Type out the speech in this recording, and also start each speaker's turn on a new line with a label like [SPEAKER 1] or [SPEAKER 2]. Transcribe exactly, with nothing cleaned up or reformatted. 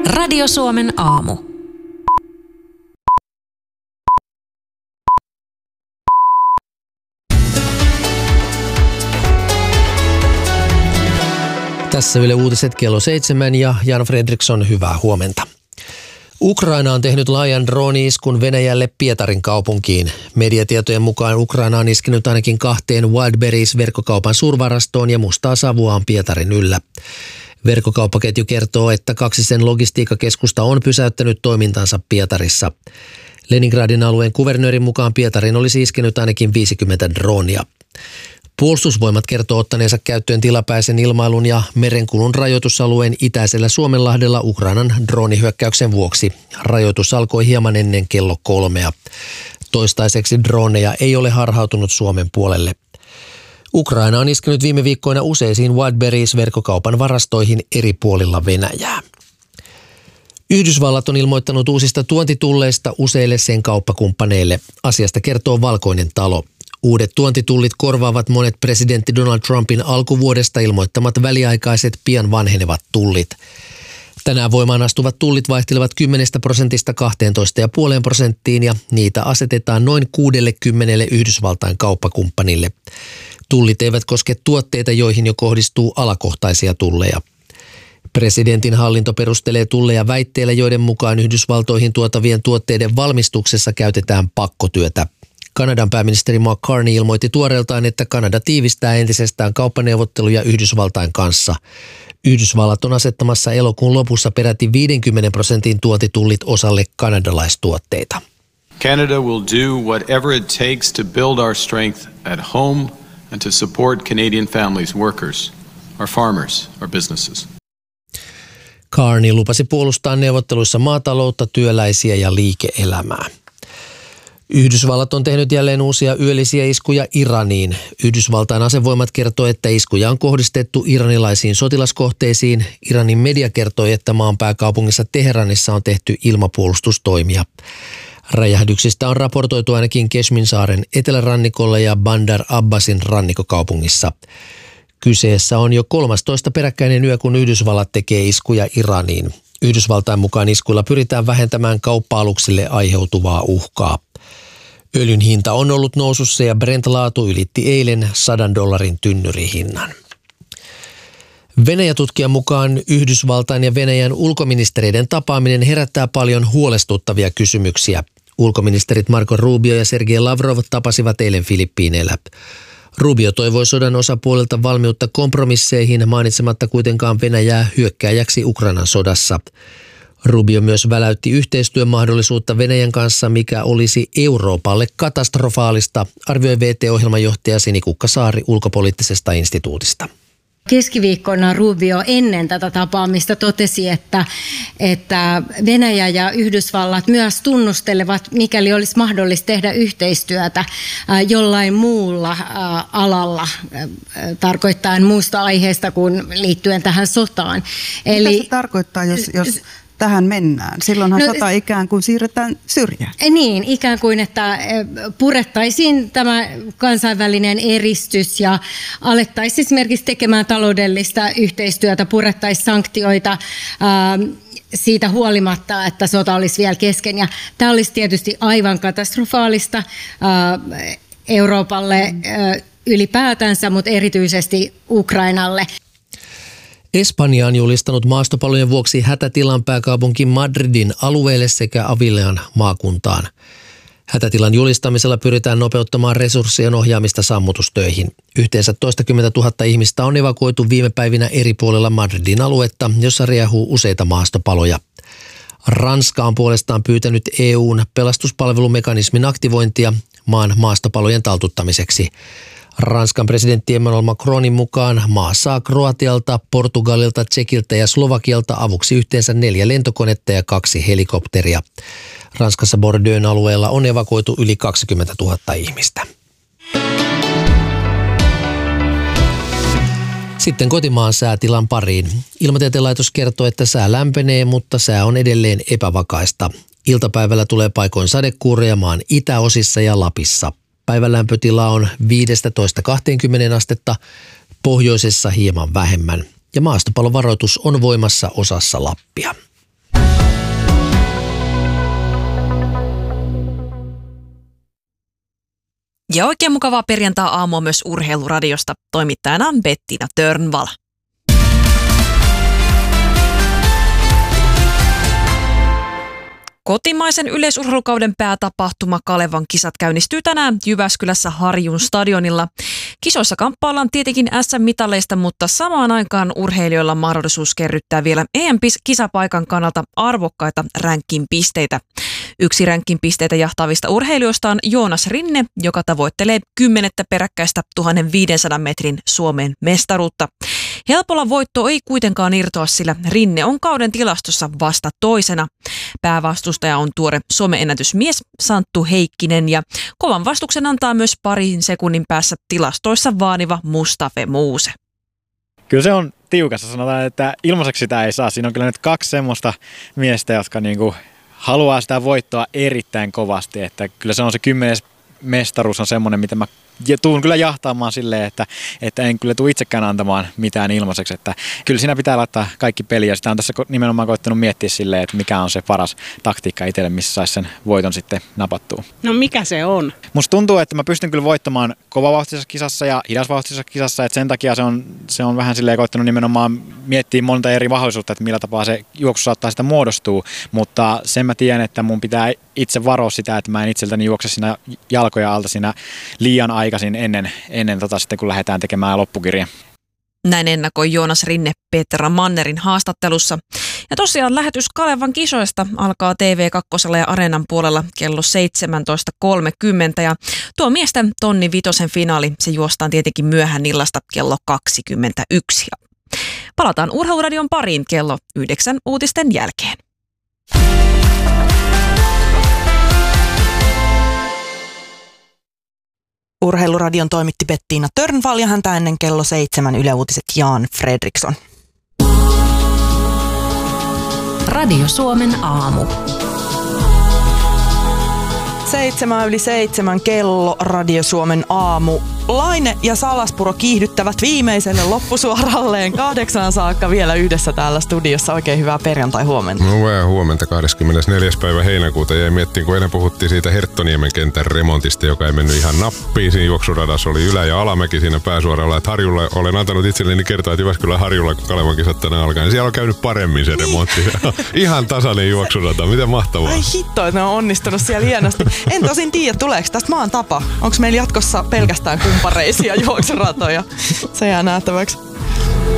[SPEAKER 1] Radio Suomen aamu.
[SPEAKER 2] Tässä Yle Uutiset kello seitsemän ja Jan Fredriksson, hyvää huomenta. Ukraina on tehnyt laajan drooni-iskun Venäjälle Pietarin kaupunkiin. Mediatietojen mukaan Ukraina on iskenyt ainakin kahteen Wildberries-verkkokaupan suurvarastoon ja mustaa savua on Pietarin yllä. Verkkokauppaketju kertoo, että kaksi sen logistiikkakeskusta on pysäyttänyt toimintansa Pietarissa. Leningradin alueen kuvernöörin mukaan Pietarin olisi iskenyt ainakin viisikymmentä droonia. Puolustusvoimat kertoo ottaneensa käyttöön tilapäisen ilmailun ja merenkulun rajoitusalueen itäisellä Suomenlahdella Ukrainan droonihyökkäyksen vuoksi. Rajoitus alkoi hieman ennen kello kolmea. Toistaiseksi droneja ei ole harhautunut Suomen puolelle. Ukraina on iskenyt viime viikkoina useisiin Wildberries-verkkokaupan varastoihin eri puolilla Venäjää. Yhdysvallat on ilmoittanut uusista tuontitulleista useille sen kauppakumppaneille. Asiasta kertoo Valkoinen talo. Uudet tuontitullit korvaavat monet presidentti Donald Trumpin alkuvuodesta ilmoittamat väliaikaiset pian vanhenevat tullit. Tänään voimaan astuvat tullit vaihtelevat kymmenestä prosentista kahteentoista pilkku viiteen prosenttiin ja niitä asetetaan noin kuudellekymmenelle Yhdysvaltain kauppakumppanille. Tullit eivät koske tuotteita, joihin jo kohdistuu alakohtaisia tulleja. Presidentin hallinto perustelee tulleja väitteillä, joiden mukaan Yhdysvaltoihin tuotavien tuotteiden valmistuksessa käytetään pakkotyötä. Kanadan pääministeri Mark Carney ilmoitti tuoreeltaan, että Kanada tiivistää entisestään kauppaneuvotteluja Yhdysvaltain kanssa. Yhdysvallat on asettamassa elokuun lopussa peräti viidenkymmenen prosentin tuontitullit osalle kanadalaistuotteita.
[SPEAKER 3] Canada will do whatever it takes to build our strength at home and to support Canadian families, workers, our farmers, our businesses.
[SPEAKER 2] Carney lupasi puolustaa neuvotteluissa maataloutta, työläisiä ja liike-elämää. Yhdysvallat on tehnyt jälleen uusia yöllisiä iskuja Iraniin. Yhdysvaltain asevoimat kertoo, että iskuja on kohdistettu iranilaisiin sotilaskohteisiin. Iranin media kertoi, että maan pääkaupungissa Teheranissa on tehty ilmapuolustustoimia. Räjähdyksistä on raportoitu ainakin Keshmin-saaren etelärannikolla ja Bandar Abbasin rannikkokaupungissa. Kyseessä on jo kolmastoista peräkkäinen yö, kun Yhdysvallat tekee iskuja Iraniin. Yhdysvaltain mukaan iskuilla pyritään vähentämään kauppa-aluksille aiheutuvaa uhkaa. Öljyn hinta on ollut nousussa ja Brent-laatu ylitti eilen sadan dollarin tynnyrihinnan. Venäjä-tutkijan mukaan Yhdysvaltain ja Venäjän ulkoministereiden tapaaminen herättää paljon huolestuttavia kysymyksiä. Ulkoministerit Marco Rubio ja Sergei Lavrov tapasivat eilen Filippiineillä. Rubio toivoi sodan osapuolilta valmiutta kompromisseihin, mainitsematta kuitenkaan Venäjää hyökkääjäksi Ukrainan sodassa. Rubio myös väläytti yhteistyön mahdollisuutta Venäjän kanssa, mikä olisi Euroopalle katastrofaalista, arvioi V T-ohjelmanjohtaja Sini Kukkasaari ulkopoliittisesta instituutista.
[SPEAKER 4] Keskiviikkona Rubio ennen tätä tapaamista totesi, että, että Venäjä ja Yhdysvallat myös tunnustelevat, mikäli olisi mahdollista tehdä yhteistyötä jollain muulla alalla, tarkoittaen muusta aiheesta kuin liittyen tähän sotaan.
[SPEAKER 5] Eli, mitä se tarkoittaa, jos... jos... tähän mennään? Silloinhan no, sota ikään kuin siirretään syrjään.
[SPEAKER 4] Niin, ikään kuin, että purettaisiin tämä kansainvälinen eristys ja alettaisiin esimerkiksi tekemään taloudellista yhteistyötä, purettaisiin sanktioita ää, siitä huolimatta, että sota olisi vielä kesken. Ja tämä olisi tietysti aivan katastrofaalista ää, Euroopalle ää, ylipäätänsä, mutta erityisesti Ukrainalle.
[SPEAKER 2] Espanja on julistanut maastopalojen vuoksi hätätilan pääkaupunki Madridin alueelle sekä Avilean maakuntaan. Hätätilan julistamisella pyritään nopeuttamaan resurssien ohjaamista sammutustöihin. Yhteensä toistakymmentä tuhatta ihmistä on evakuoitu viime päivinä eri puolilla Madridin aluetta, jossa riehuu useita maastopaloja. Ranska on puolestaan pyytänyt E U:n pelastuspalvelumekanismin aktivointia maan maastopalojen taltuttamiseksi. Ranskan presidentti Emmanuel Macronin mukaan maa saa Kroatialta, Portugalilta, Tsekiltä ja Slovakialta avuksi yhteensä neljä lentokonetta ja kaksi helikopteria. Ranskassa Bordeauxn alueella on evakuoitu yli kaksikymmentätuhatta ihmistä. Sitten kotimaan säätilan pariin. Ilmatieteen laitos kertoo, että sää lämpenee, mutta sää on edelleen epävakaista. Iltapäivällä tulee paikoin sadekuuroja maan itäosissa ja Lapissa. Päivän lämpötila on viisitoista kaksikymmentä astetta, pohjoisessa hieman vähemmän. Ja maastopalovaroitus on voimassa osassa Lappia.
[SPEAKER 1] Ja oikein mukavaa perjantai-aamua myös Urheiluradiosta. Toimittajana on Bettina Törnvall. Kotimaisen yleisurheilukauden päätapahtuma Kalevan kisat käynnistyy tänään Jyväskylässä Harjun stadionilla. Kisoissa kamppaillaan tietenkin äs äm-mitaleista, mutta samaan aikaan urheilijoilla on mahdollisuus kerryttää vielä E M-kisapaikan kannalta arvokkaita ranking-pisteitä. Yksi ranking-pisteitä jahtaavista urheilijoista on Joonas Rinne, joka tavoittelee kymmenettä peräkkäistä tuhatviisisataa metrin Suomen mestaruutta. Helpolla voitto ei kuitenkaan irtoa, sillä Rinne on kauden tilastossa vasta toisena. Päävastustaja on tuore some-ennätysmies Santtu Heikkinen ja kovan vastuksen antaa myös parin sekunnin päässä tilastoissa vaaniva Mustafa Muuse.
[SPEAKER 6] Kyllä se on tiukassa, sanotaan, että ilmaiseksi sitä ei saa. Siinä on kyllä nyt kaksi semmoista miestä, jotka niinku haluaa sitä voittoa erittäin kovasti. Että kyllä se on se kymmenes mestaruus on semmoinen, mitä mä tuun kyllä jahtaamaan silleen, että, että en kyllä tule itsekään antamaan mitään ilmaiseksi. Että kyllä siinä pitää laittaa kaikki peliä. Ja sitä on tässä nimenomaan koittanut miettiä silleen, että mikä on se paras taktiikka itselle, missä saisi sen voiton sitten napattua.
[SPEAKER 7] No mikä se on?
[SPEAKER 6] Musta tuntuu, että mä pystyn kyllä voittamaan kovavauhtisessa kisassa ja hidasvauhtisessa kisassa. Että sen takia se on, se on vähän silleen koittanut nimenomaan miettiä monta eri mahdollisuutta, että millä tapaa se juoksu saattaa sitä muodostua. Mutta sen mä tiedän, että mun pitää itse varoa sitä, että mä en itseltäni juokse siinä jalkoja alta siinä liian aikaisin ennen, ennen tota sitten, kun lähdetään tekemään loppukirja.
[SPEAKER 1] Näin ennakoi Joonas Rinne Petra Mannerin haastattelussa. Ja tosiaan lähetys Kalevan kisoista alkaa T V kaksi ja Areenan puolella kello seitsemäntoista kolmekymmentä. Ja tuo miesten tonni vitosen finaali, se juostaan tietenkin myöhään illasta kello kaksikymmentäyksi. Palataan Urheiluradion pariin kello yhdeksän uutisten jälkeen.
[SPEAKER 8] Urheiluradion toimitti Bettina Törnvall ja häntä ennen kello seitsemän Yle Uutiset Jan Fredriksson.
[SPEAKER 9] Radio Suomen aamu.
[SPEAKER 8] Seitsemän yli seitsemän kello Radio Suomen aamu. Laine ja Salaspuro kiihdyttävät viimeiselle loppusuoralleen kahdeksaan saakka vielä yhdessä täällä studiossa. Oikein hyvää perjantai-huomenta.
[SPEAKER 10] No hyvää huomenta. kahdeskymmenesneljäs päivä heinäkuuta jäi miettiin, kun eilen puhuttiin siitä Herttoniemen kentän remontista, joka ei mennyt ihan nappiin. Siinä juoksuradassa oli ylä- ja alamäki siinä pääsuoralla. Että Harjulle olen antanut itselleni kertoa, että Jyväskylän Harjulla, kun Kalevan kisat tänään alkaa, niin siellä on käynyt paremmin se remontti. Ihan tasainen juoksurata. Miten mahtavaa.
[SPEAKER 8] Ai hitto, että ne on onnistunut siellä hienosti. En tosin tiedä, tuleeko tästä maan tapa. Onko meillä jatkossa pelkästään kumpareisia juoksuratoja? Se jää nähtäväksi.